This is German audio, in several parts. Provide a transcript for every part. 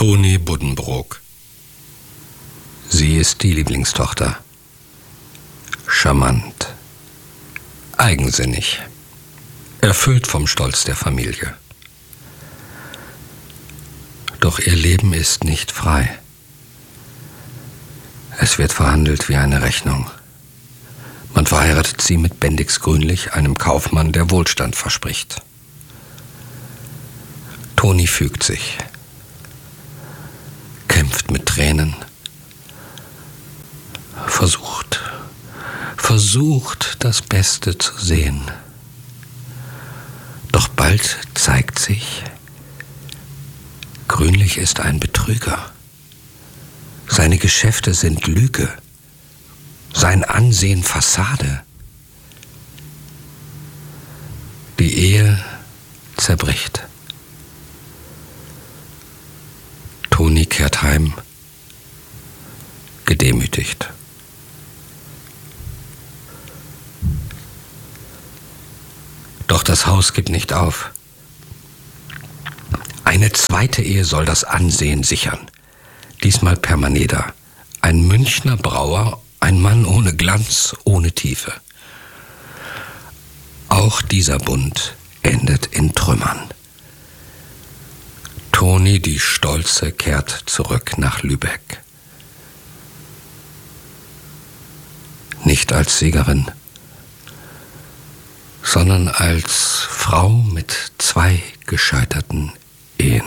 Toni Buddenbrook. Sie ist die Lieblingstochter. Charmant. Eigensinnig. Erfüllt vom Stolz der Familie. Doch ihr Leben ist nicht frei. Es wird verhandelt wie eine Rechnung. Man verheiratet sie mit Bendix Grünlich, einem Kaufmann, der Wohlstand verspricht. Toni fügt sich, kämpft mit Tränen, versucht das Beste zu sehen. Doch bald zeigt sich, Grünlich ist ein Betrüger. Seine Geschäfte sind Lüge, sein Ansehen Fassade. Die Ehe zerbricht. Toni kehrt heim, gedemütigt. Doch das Haus gibt nicht auf. Eine zweite Ehe soll das Ansehen sichern. Diesmal per Maneda. Ein Münchner Brauer, ein Mann ohne Glanz, ohne Tiefe. Auch dieser Bund endet in Trümmern. Toni, die Stolze, kehrt zurück nach Lübeck. Nicht als Siegerin, sondern als Frau mit 2 gescheiterten Ehen.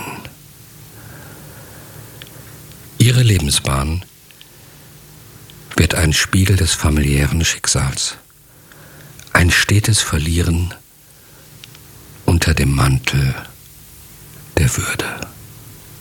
Ihre Lebensbahn wird ein Spiegel des familiären Schicksals, ein stetes Verlieren unter dem Mantel der Würde.